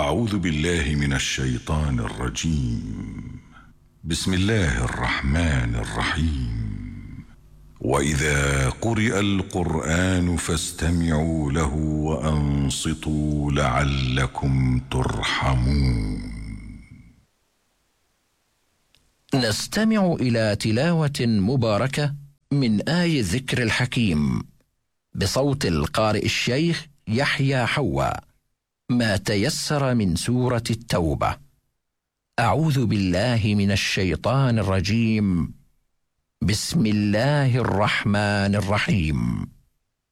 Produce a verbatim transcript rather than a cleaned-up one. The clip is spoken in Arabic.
أعوذ بالله من الشيطان الرجيم. بسم الله الرحمن الرحيم. وإذا قرئ القرآن فاستمعوا له وأنصتوا لعلكم ترحمون. نستمع إلى تلاوة مباركة من آي الذكر الحكيم بصوت القارئ الشيخ يحيى حواء، ما تيسر من سورة التوبة. أعوذ بالله من الشيطان الرجيم. بسم الله الرحمن الرحيم.